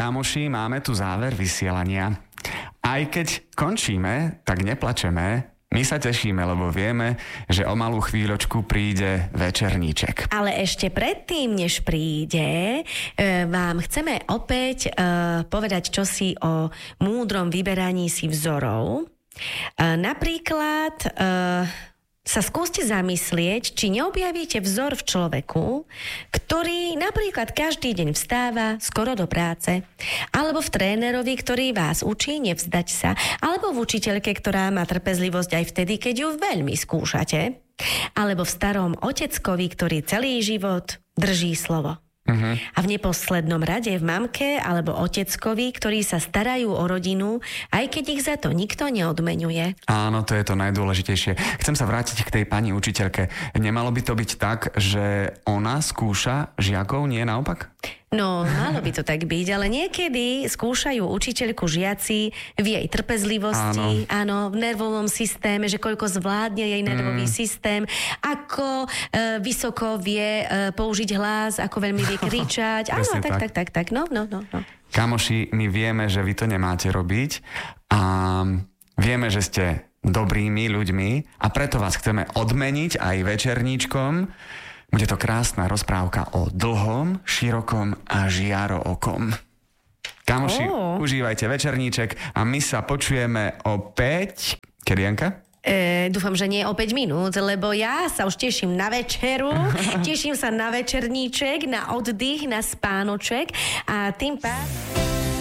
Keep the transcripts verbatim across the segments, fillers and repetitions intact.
Kámoši, máme tu záver vysielania. Aj keď končíme, tak neplačeme. My sa tešíme, lebo vieme, že o malú chvíľočku príde večerníček. Ale ešte predtým, než príde, vám chceme opäť povedať čosi o múdrom vyberaní si vzorov. Napríklad sa skúste zamyslieť, či neobjavíte vzor v človeku, ktorý napríklad každý deň vstáva skoro do práce, alebo v trénerovi, ktorý vás učí nevzdať sa, alebo v učiteľke, ktorá má trpezlivosť aj vtedy, keď ju veľmi skúšate, alebo v starom oteckovi, ktorý celý život drží slovo. Uh-huh. A v neposlednom rade v mamke alebo oteckovi, ktorí sa starajú o rodinu, aj keď ich za to nikto neodmenuje. Áno, to je to najdôležitejšie. Chcem sa vrátiť k tej pani učiteľke. Nemalo by to byť tak, že ona skúša žiakov, nie naopak? No, malo by to tak byť, ale niekedy skúšajú učiteľku žiaci v jej trpezlivosti, áno, áno v nervovom systéme, že koľko zvládne jej nervový mm. systém, ako e, vysoko vie e, použiť hlas, ako veľmi vie kričať. Áno, tak, tak, tak, tak, tak, no, no, no, no. Kamoši, my vieme, že vy to nemáte robiť a vieme, že ste dobrými ľuďmi a preto vás chceme odmeniť aj večerníčkom. Bude to krásna rozprávka o dlhom, širokom a žiarookom. Kamoši, oh. užívajte večerníček a my sa počujeme opäť... Kedy, Janka? E, dúfam, že nie o päť minút, lebo ja sa už teším na večeru, teším sa na večerníček, na oddych, na spánoček a tým pádom...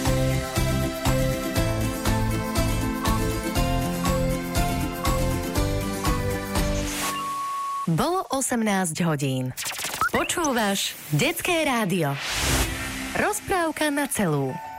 Bolo osemnásť hodín. Počúvaš Detské rádio. Rozprávka na celú.